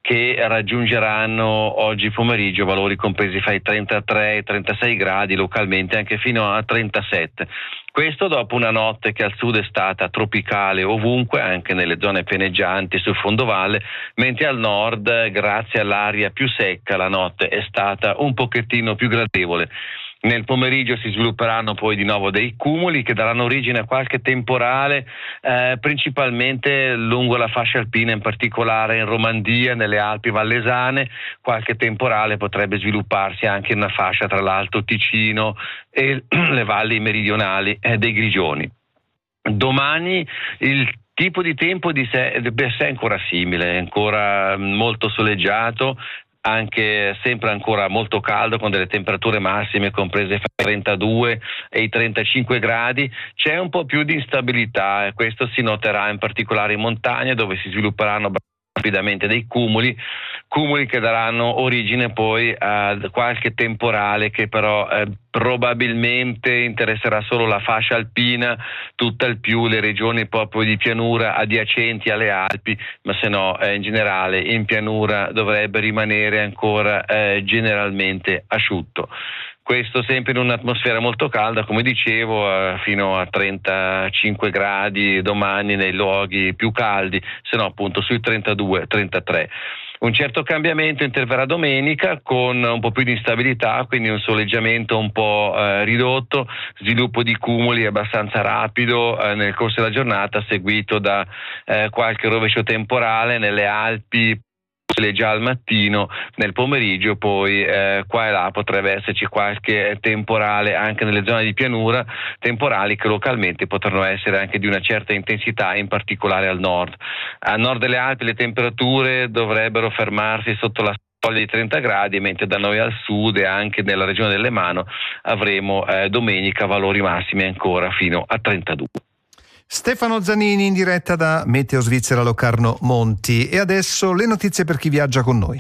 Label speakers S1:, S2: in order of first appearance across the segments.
S1: che raggiungeranno oggi pomeriggio valori compresi fra i 33 e i 36 gradi, localmente anche fino a 37. Questo dopo una notte che al sud è stata tropicale ovunque, anche nelle zone pianeggianti sul fondovalle, mentre al nord, grazie all'aria più secca, la notte è stata un pochettino più gradevole. Nel pomeriggio si svilupperanno poi di nuovo dei cumuli che daranno origine a qualche temporale, principalmente lungo la fascia alpina, in particolare in Romandia, nelle Alpi vallesane. Qualche temporale potrebbe svilupparsi anche in una fascia tra l'Alto Ticino e le valli meridionali dei Grigioni. Domani il tipo di tempo per sé è ancora simile, è ancora molto soleggiato, anche sempre ancora molto caldo, con delle temperature massime comprese fra i 32 e i 35 gradi. C'è un po' più di instabilità e questo si noterà in particolare in montagna, dove si svilupperanno rapidamente dei cumuli che daranno origine poi a qualche temporale che però probabilmente interesserà solo la fascia alpina, tutt'al più le regioni proprio di pianura adiacenti alle Alpi, ma se no in generale in pianura dovrebbe rimanere ancora generalmente asciutto. Questo sempre in un'atmosfera molto calda, come dicevo, fino a 35 gradi domani nei luoghi più caldi, se no appunto sui 32-33. Un certo cambiamento interverrà domenica con un po' più di instabilità, quindi un soleggiamento un po' ridotto, sviluppo di cumuli abbastanza rapido nel corso della giornata, seguito da qualche rovescio temporale nelle Alpi già al mattino. Nel pomeriggio poi qua e là potrebbe esserci qualche temporale anche nelle zone di pianura, temporali che localmente potranno essere anche di una certa intensità, in particolare al nord. A nord delle Alpi le temperature dovrebbero fermarsi sotto la soglia di 30 gradi, mentre da noi al sud e anche nella regione dell'Emano avremo domenica valori massimi ancora fino a 32.
S2: Stefano Zanini in diretta da Meteo Svizzera Locarno Monti. E adesso le notizie per chi viaggia con noi.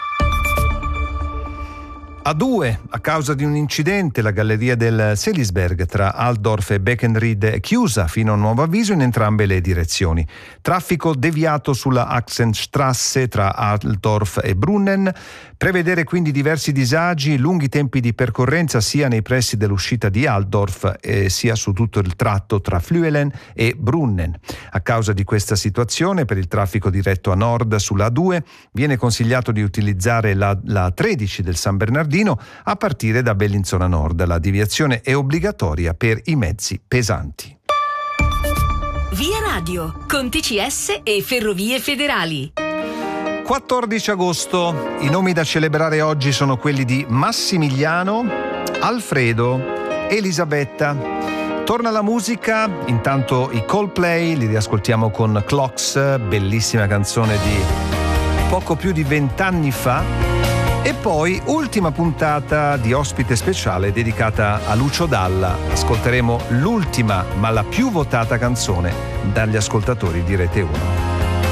S2: A causa di un incidente, la galleria del Selisberg tra Altdorf e Beckenried è chiusa fino a nuovo avviso in entrambe le direzioni. Traffico deviato sulla Axenstrasse tra Altdorf e Brunnen. Prevedere quindi diversi disagi, lunghi tempi di percorrenza sia nei pressi dell'uscita di Altdorf sia su tutto il tratto tra Flüelen e Brunnen. A causa di questa situazione, per il traffico diretto a nord sulla A2 viene consigliato di utilizzare la 13 del San Bernardino a partire da Bellinzona Nord. La deviazione è obbligatoria per i mezzi pesanti.
S3: Via Radio, con TCS e Ferrovie Federali.
S2: 14 agosto. I nomi da celebrare oggi sono quelli di Massimiliano, Alfredo, Elisabetta. Torna la musica, intanto i Coldplay, li riascoltiamo con Clocks, bellissima canzone di poco più di 20 anni fa. E poi ultima puntata di ospite speciale dedicata a Lucio Dalla. Ascolteremo l'ultima ma la più votata canzone dagli ascoltatori di Rete 1.